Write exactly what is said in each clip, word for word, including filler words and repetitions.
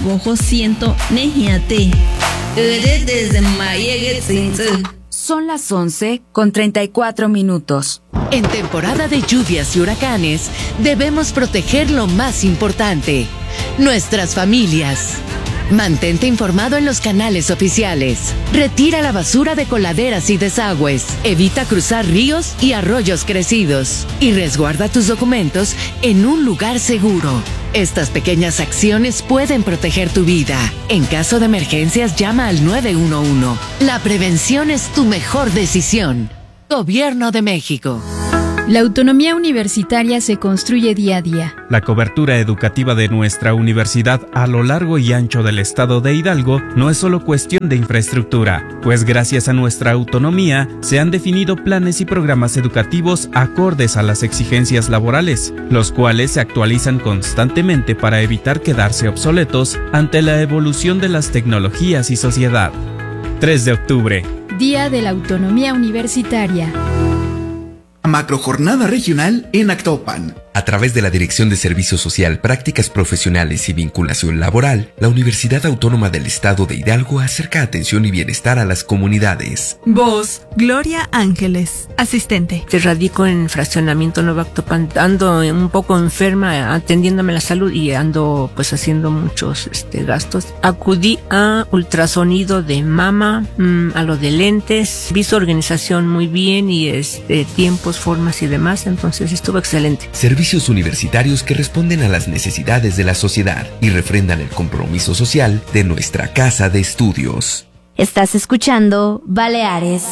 bojo siento nejiate. Desde mayegue tsinze. Son las once con treinta y cuatro minutos. En temporada de lluvias y huracanes, debemos proteger lo más importante, nuestras familias. Mantente informado en los canales oficiales. Retira la basura de coladeras y desagües. Evita cruzar ríos y arroyos crecidos. Y resguarda tus documentos en un lugar seguro. Estas pequeñas acciones pueden proteger tu vida. En caso de emergencias, llama al nueve uno uno. La prevención es tu mejor decisión. Gobierno de México. La autonomía universitaria se construye día a día. La cobertura educativa de nuestra universidad a lo largo y ancho del estado de Hidalgo no es solo cuestión de infraestructura, pues gracias a nuestra autonomía se han definido planes y programas educativos acordes a las exigencias laborales, los cuales se actualizan constantemente para evitar quedarse obsoletos ante la evolución de las tecnologías y sociedad. tres de octubre. Día de la Autonomía Universitaria. Macrojornada regional en Actopan. A través de la Dirección de Servicio Social, Prácticas Profesionales y Vinculación Laboral, la Universidad Autónoma del Estado de Hidalgo acerca atención y bienestar a las comunidades. Voz, Gloria Ángeles, asistente. Te radico en Fraccionamiento Nuevo Actopan. Ando un poco enferma, atendiéndome la salud y ando pues haciendo muchos este, gastos. Acudí a ultrasonido de mama, mmm, a lo de lentes. Vi su organización muy bien y este, tiempos, formas y demás, entonces estuvo excelente. Servicios universitarios que responden a las necesidades de la sociedad y refrendan el compromiso social de nuestra casa de estudios. Estás escuchando Baleares.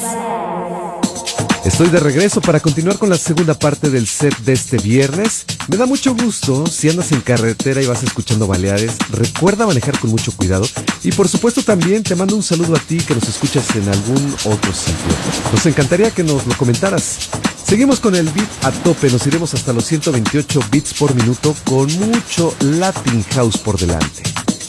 Estoy de regreso para continuar con la segunda parte del set de este viernes. Me da mucho gusto, si andas en carretera y vas escuchando Baleares, recuerda manejar con mucho cuidado. Y por supuesto también te mando un saludo a ti que nos escuchas en algún otro sitio. Nos encantaría que nos lo comentaras. Seguimos con el beat a tope, nos iremos hasta los ciento veintiocho beats por minuto con mucho Latin House por delante.